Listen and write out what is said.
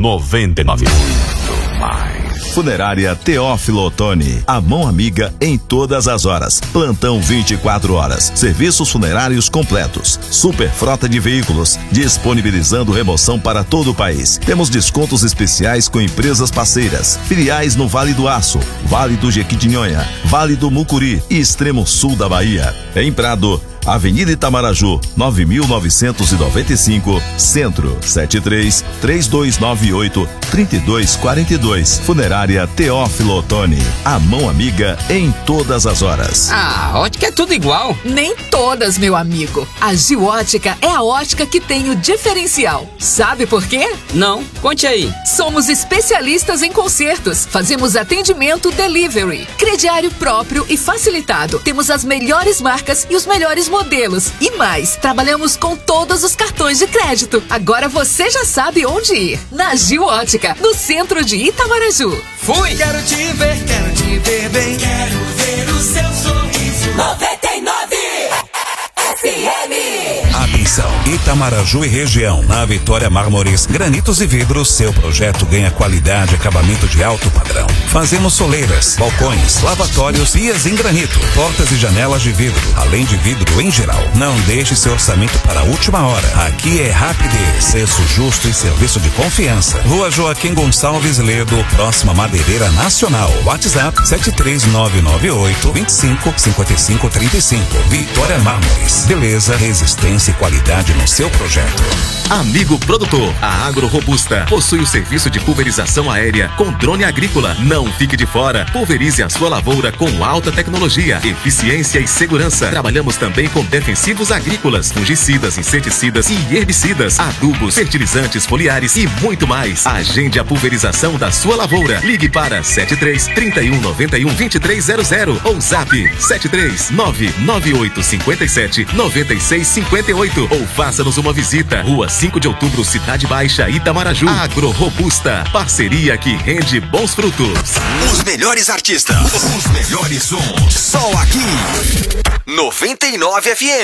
99. Funerária Teófilo Otoni, a mão amiga em todas as horas. Plantão 24 horas. Serviços funerários completos. Super frota de veículos, disponibilizando remoção para todo o país. Temos descontos especiais com empresas parceiras. Filiais no Vale do Aço, Vale do Jequitinhonha, Vale do Mucuri e extremo sul da Bahia. Em Prado, Avenida Itamaraju, 9.995, Centro, 73-3298-3242. Funerária Teófilo Otoni, a mão amiga em todas as horas. Ah, ótica é tudo igual. Nem todas, meu amigo. A Gil Ótica é a ótica que tem o diferencial. Sabe por quê? Não, conte aí. Somos especialistas em consertos. Fazemos atendimento delivery, crediário próprio e facilitado. Temos as melhores marcas e os melhores modelos. E mais, trabalhamos com todos os cartões de crédito. Agora você já sabe onde ir. Na Gil Ótica, no centro de Itamaraju. Fui! Quero te ver bem. Quero ver o seu sorriso. 99 FM. Atenção, Itamaraju e região, na Vitória Mármores, granitos e vidros, seu projeto ganha qualidade e acabamento de alto padrão. Fazemos soleiras, balcões, lavatórios, pias em granito, portas e janelas de vidro, além de vidro em geral. Não deixe seu orçamento para a última hora. Aqui é rapidez, preço justo e serviço de confiança. Rua Joaquim Gonçalves Ledo, próxima Madeireira Nacional. WhatsApp 73998-255535. Vitória Mármores. Beleza, resistência e qualidade no seu projeto. Amigo produtor, a Agro Robusta possui o serviço de pulverização aérea com drone agrícola. Não fique de fora. Pulverize a sua lavoura com alta tecnologia, eficiência e segurança. Trabalhamos também com defensivos agrícolas, fungicidas, inseticidas e herbicidas, adubos, fertilizantes foliares e muito mais. Agende a pulverização da sua lavoura. Ligue para 73 31 91 2300 ou zap 73 998 57 96 58 ou faça-nos uma visita. Rua 5 de Outubro, Cidade Baixa, Itamaraju. Agro Robusta, parceria que rende bons frutos. Os melhores artistas, os melhores sons, só aqui 99 FM.